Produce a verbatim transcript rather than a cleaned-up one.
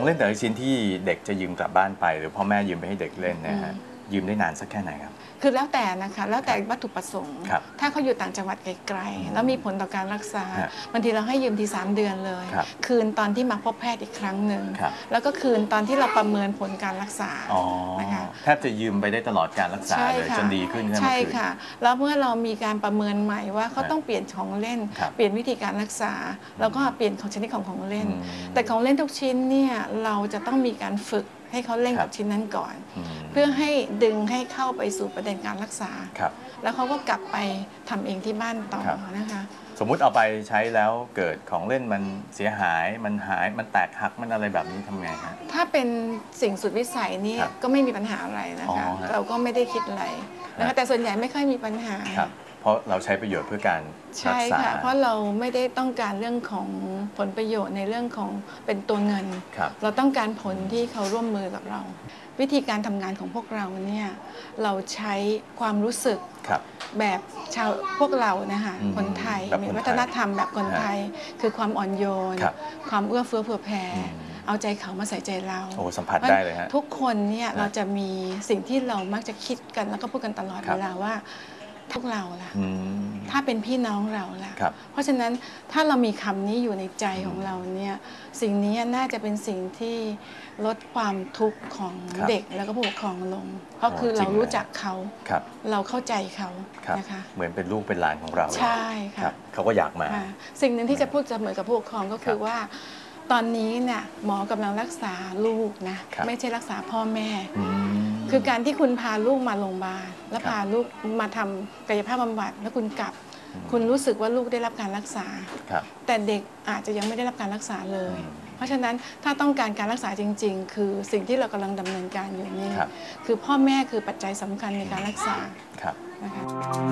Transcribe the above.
ของเล่นแต่ละชิ้นที่เด็กจะยืมกลับบ้านไปหรือพ่อแม่ยืมไปให้เด็กเล่นนะฮะยืมได้นานสักแค่ไหนครับคือแล้วแต่นะคะแล้วแต่วัตถุประสงค์ถ้าเขาอยู่ต่างจังหวัดไกลๆแล้วมีผลต่อการรักษาบางทีเราให้ยืมทีสามเดือนเลยคืนตอนที่มาพบแพทย์อีกครั้งหนึ่งแล้วก็คืนตอนที่เราประเมินผลการรักษานะคะแทบจะยืมไปได้ตลอดการรักษาเลยจนดีขึ้นใช่ค่ะแล้วเมื่อเรามีการประเมินใหม่ว่าเขาต้องเปลี่ยนของเล่นเปลี่ยนวิธีการรักษาแล้วก็เปลี่ยนของชนิดของของเล่นแต่ของเล่นทุกชิ้นเนี่ยเราจะต้องมีการฝึกให้เขาเล่นกับชิ้นนั้นก่อนเพื่อให้ดึงให้เข้าไปสู่ประเด็นการรักษาแล้วเขาก็กลับไปทำเองที่บ้านต่อนะคะสมมุติเอาไปใช้แล้วเกิดของเล่นมันเสียหายมันหายมันแตกหักมันอะไรแบบนี้ทำไงฮะถ้าเป็นสิ่งสุดวิสัยนี่ก็ไม่มีปัญหาอะไรนะคะเราก็ไม่ได้คิดอะไรนะคะแต่ส่วนใหญ่ไม่ค่อยมีปัญหาเพราะเราใช้ประโยชน์เพื่อการรักษาใช่ค่ะเพราะเราไม่ได้ต้องการเรื่องของผลประโยชน์ในเรื่องของเป็นตัวเงินเราต้องการผลที่เขาร่วมมือกับเราวิธีการทำงานของพวกเราเนี่ยเราใช้ความรู้สึกแบบชาวพวกเรานะคะคนไทยมีวัฒนธรรมแบบคนไทยคือความอ่อนโยนความเอื้อเฟื้อเผื่อแผ่เอาใจเขามาใส่ใจเราโอ้สัมผัสได้เลยฮะทุกคนเนี่ยเราจะมีสิ่งที่เรามักจะคิดกันแล้วก็พูดกันตลอดเวลาว่าพวกเราล่ะถ้าเป็นพี่น้องเราล่ะเพราะฉะนั้นถ้าเรามีคำนี้อยู่ในใจของเราเนี่ยสิ่งนี้น่าจะเป็นสิ่งที่ลดความทุกข์ของเด็กแล้วก็ผู้ปกครองลงเพราะคือเรารู้จักเขาเราเข้าใจเขานะคะเหมือนเป็นลูกเป็นหลานของเราใช่ค่ะเขาก็อยากมาสิ่งหนึ่งที่จะพูดเสมอกับผู้ปกครองก็คือว่าตอนนี้เนี่ยหมอกำลังรักษาลูกนะไม่ใช่รักษาพ่อแม่คือการที่คุณพาลูกมาโรงพยาบาลแล้วพาลูกมาทำกายภาพบำบัดแล้วคุณกลับคุณรู้สึกว่าลูกได้รับการรักษาแต่เด็กอาจจะยังไม่ได้รับการรักษาเลยเพราะฉะนั้นถ้าต้องการการรักษาจริงๆคือสิ่งที่เรากำลังดำเนินการอยู่นี่คือพ่อแม่คือปัจจัยสำคัญในการรักษานะคะ